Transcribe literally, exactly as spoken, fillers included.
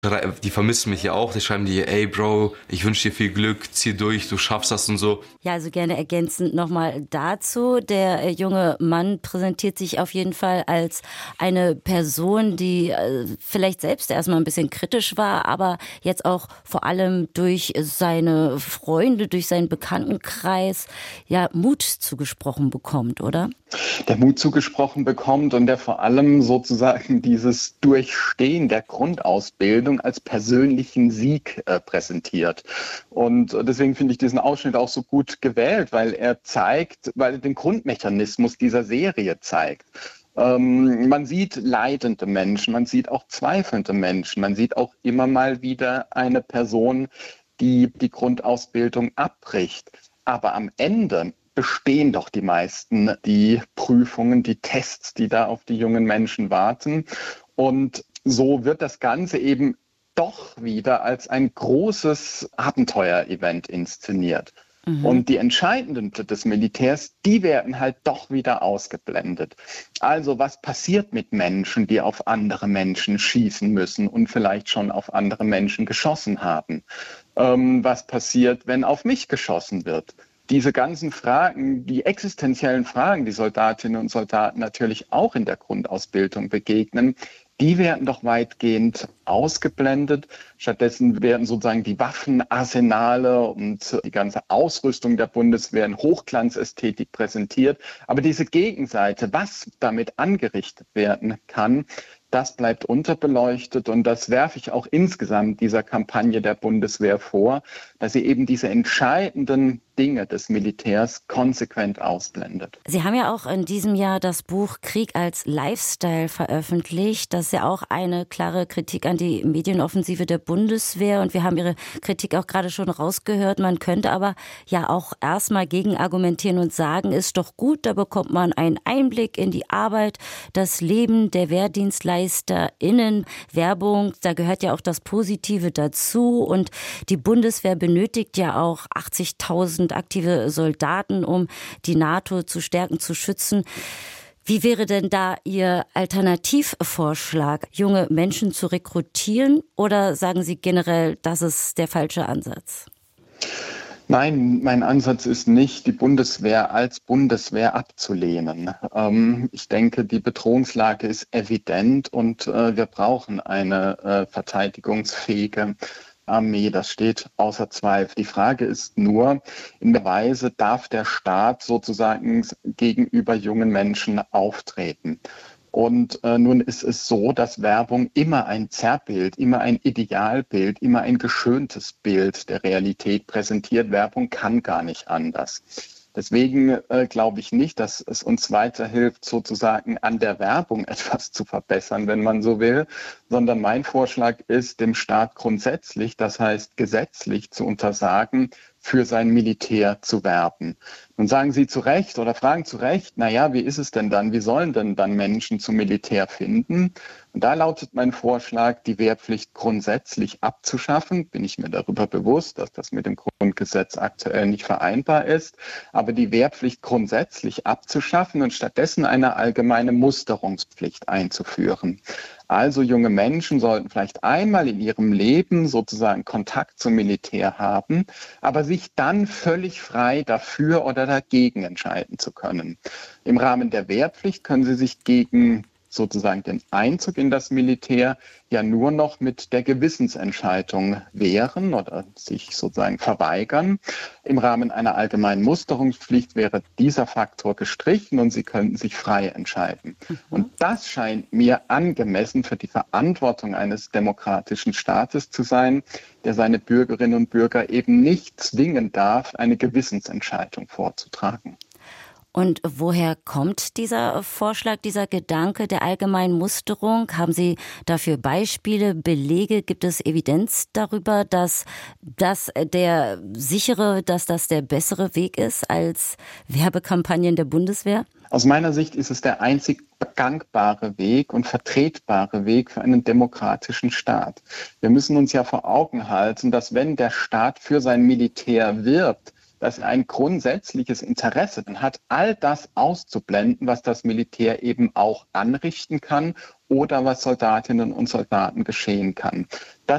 Die vermissen mich ja auch, die schreiben dir, ey Bro, ich wünsche dir viel Glück, zieh durch, du schaffst das und so. Ja, also gerne ergänzend nochmal dazu. Der äh, junge Mann präsentiert sich auf jeden Fall als eine Person, die äh, vielleicht selbst erstmal ein bisschen kritisch war, aber jetzt auch vor allem durch seine Freunde, durch seinen Bekanntenkreis ja Mut zugesprochen bekommt, oder? Der Mut zugesprochen bekommt und der vor allem sozusagen dieses Durchstehen der Grundausbildung als persönlichen Sieg äh, präsentiert. Und deswegen finde ich diesen Ausschnitt auch so gut gewählt, weil er zeigt, weil er den Grundmechanismus dieser Serie zeigt. Ähm, man sieht leidende Menschen, man sieht auch zweifelnde Menschen, man sieht auch immer mal wieder eine Person, die die Grundausbildung abbricht. Aber am Ende bestehen doch die meisten die Prüfungen, die Tests, die da auf die jungen Menschen warten. Und so wird das Ganze eben doch wieder als ein großes Abenteuer-Event inszeniert. Mhm. Und die Entscheidenden des Militärs, die werden halt doch wieder ausgeblendet. Also was passiert mit Menschen, die auf andere Menschen schießen müssen und vielleicht schon auf andere Menschen geschossen haben? Ähm, was passiert, wenn auf mich geschossen wird? Diese ganzen Fragen, die existenziellen Fragen, die Soldatinnen und Soldaten natürlich auch in der Grundausbildung begegnen, die werden doch weitgehend ausgeblendet. Stattdessen werden sozusagen die Waffenarsenale und die ganze Ausrüstung der Bundeswehr in Hochglanzästhetik präsentiert. Aber diese Gegenseite, was damit angerichtet werden kann, das bleibt unterbeleuchtet und das werfe ich auch insgesamt dieser Kampagne der Bundeswehr vor, dass sie eben diese entscheidenden Dinge des Militärs konsequent ausblendet. Sie haben ja auch in diesem Jahr das Buch Krieg als Lifestyle veröffentlicht. Das ist ja auch eine klare Kritik an die Medienoffensive der Bundeswehr. Und wir haben Ihre Kritik auch gerade schon rausgehört. Man könnte aber ja auch erstmal gegen argumentieren und sagen, ist doch gut, da bekommt man einen Einblick in die Arbeit, das Leben der WehrdienstleisterInnen. Werbung, da gehört ja auch das Positive dazu. Und die Bundeswehr benötigt ja auch achtzigtausend aktive Soldaten, um die NATO zu stärken, zu schützen. Wie wäre denn da Ihr Alternativvorschlag, junge Menschen zu rekrutieren? Oder sagen Sie generell, das ist der falsche Ansatz? Nein, mein Ansatz ist nicht, die Bundeswehr als Bundeswehr abzulehnen. Ähm, ich denke, die Bedrohungslage ist evident und äh, wir brauchen eine äh, verteidigungsfähige Armee, das steht außer Zweifel. Die Frage ist nur, in welcher Weise darf der Staat sozusagen gegenüber jungen Menschen auftreten? Und äh, nun ist es so, dass Werbung immer ein Zerrbild, immer ein Idealbild, immer ein geschöntes Bild der Realität präsentiert. Werbung kann gar nicht anders. Deswegen äh, glaube ich nicht, dass es uns weiterhilft, sozusagen an der Werbung etwas zu verbessern, wenn man so will, sondern mein Vorschlag ist, dem Staat grundsätzlich, das heißt gesetzlich zu untersagen, für sein Militär zu werben. Nun sagen Sie zu Recht oder fragen zu Recht, naja, wie ist es denn dann? Wie sollen denn dann Menschen zum Militär finden? Und da lautet mein Vorschlag, die Wehrpflicht grundsätzlich abzuschaffen. Bin ich mir darüber bewusst, dass das mit dem Grundgesetz aktuell nicht vereinbar ist. Aber die Wehrpflicht grundsätzlich abzuschaffen und stattdessen eine allgemeine Musterungspflicht einzuführen. Also junge Menschen sollten vielleicht einmal in ihrem Leben sozusagen Kontakt zum Militär haben, aber sich dann völlig frei dafür oder dagegen entscheiden zu können. Im Rahmen der Wehrpflicht können sie sich gegen sozusagen den Einzug in das Militär ja nur noch mit der Gewissensentscheidung wehren oder sich sozusagen verweigern. Im Rahmen einer allgemeinen Musterungspflicht wäre dieser Faktor gestrichen und sie könnten sich frei entscheiden. Mhm. Und das scheint mir angemessen für die Verantwortung eines demokratischen Staates zu sein, der seine Bürgerinnen und Bürger eben nicht zwingen darf, eine Gewissensentscheidung vorzutragen. Und woher kommt dieser Vorschlag, dieser Gedanke der allgemeinen Musterung? Haben Sie dafür Beispiele, Belege? Gibt es Evidenz darüber, dass das der sichere, dass das der bessere Weg ist als Werbekampagnen der Bundeswehr? Aus meiner Sicht ist es der einzig gangbare Weg und vertretbare Weg für einen demokratischen Staat. Wir müssen uns ja vor Augen halten, dass wenn der Staat für sein Militär wirbt, dass er ein grundsätzliches Interesse dann hat, all das auszublenden, was das Militär eben auch anrichten kann oder was Soldatinnen und Soldaten geschehen kann. Das